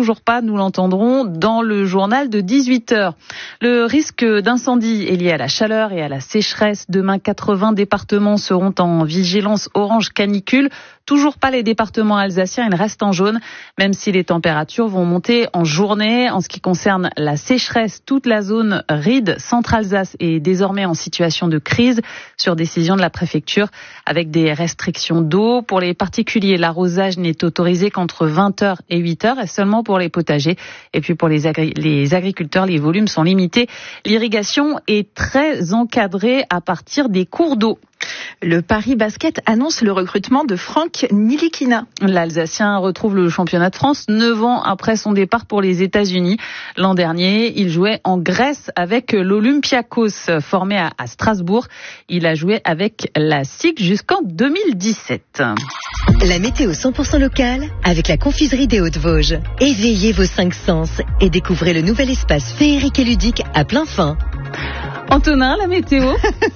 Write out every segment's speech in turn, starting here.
toujours pas, nous l'entendrons dans le journal de 18h. Le risque d'incendie est lié à la chaleur et à la sécheresse. Demain, 80 départements seront en vigilance orange canicule. Toujours pas les départements alsaciens, ils restent en jaune, même si les températures vont monter en journée. En ce qui concerne la sécheresse, toute la zone Ride, Centre-Alsace est désormais en situation de crise sur décision de la préfecture avec des restrictions d'eau. Pour les particuliers, l'arrosage n'est autorisé qu'entre 20h et 8h et seulement pour les potagers. Et puis pour les agriculteurs, les volumes sont limités. L'irrigation est très encadrée à partir des cours d'eau. Le Paris Basket annonce le recrutement de Franck Nilikina. L'Alsacien retrouve le championnat de France 9 ans après son départ pour les États-Unis. L'an dernier, il jouait en Grèce avec l'Olympiakos, formé à Strasbourg. Il a joué avec la SIG jusqu'en 2017. La météo 100% locale avec la confiserie des Hauts-de-Vosges. Éveillez vos 5 sens et découvrez le nouvel espace féerique et ludique à plein fin. Antonin, la météo?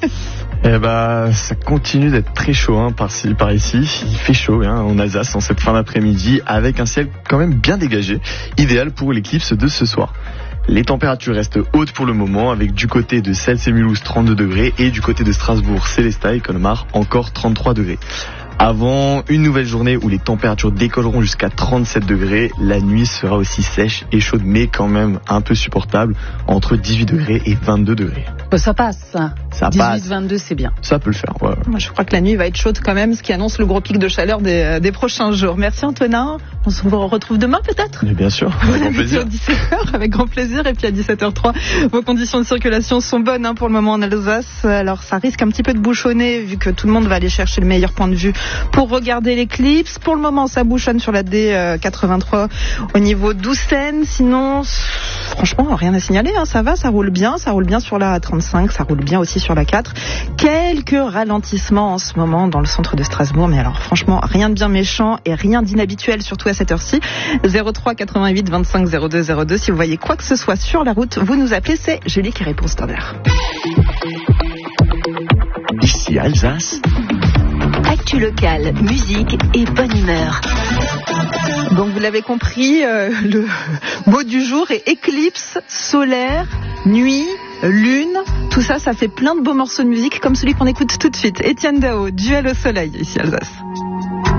Ça continue d'être très chaud par ici. Il fait chaud en Alsace en cette fin d'après-midi avec un ciel quand même bien dégagé, idéal pour l'éclipse de ce soir. Les températures restent hautes pour le moment avec du côté de Cels et Mulhouse 32 degrés et du côté de Strasbourg, Célestat et Colmar encore 33 degrés. Avant une nouvelle journée où les températures décolleront jusqu'à 37 degrés, la nuit sera aussi sèche et chaude mais quand même un peu supportable entre 18 degrés et 22 degrés. Ça passe. Ça 18-22, c'est bien. Ça peut le faire, ouais. Moi, je crois que la nuit va être chaude quand même, ce qui annonce le gros pic de chaleur des prochains jours. Merci Antonin. On se retrouve demain peut-être ? Mais bien sûr, avec grand plaisir. À 17h, avec grand plaisir. Et puis à 17h03, vos conditions de circulation sont bonnes pour le moment en Alsace. Alors ça risque un petit peu de bouchonner vu que tout le monde va aller chercher le meilleur point de vue pour regarder l'éclipse. Pour le moment, ça bouchonne sur la D83 au niveau d'Oussen. Sinon, franchement, rien à signaler. Ça va, ça roule bien sur la A35, ça roule bien aussi sur la 4. Quelques ralentissements en ce moment dans le centre de Strasbourg, mais alors franchement, rien de bien méchant et rien d'inhabituel, surtout à cette heure-ci. 03 88 25 02 02. Si vous voyez quoi que ce soit sur la route, vous nous appelez, c'est Julie qui répond au standard. Ici Alsace. Actu locale, musique et bonne humeur. Donc vous l'avez compris, le mot du jour est éclipse solaire, nuit, lune. Tout ça, ça fait plein de beaux morceaux de musique comme celui qu'on écoute tout de suite. Étienne Dao, Duel au soleil, ici Alsace.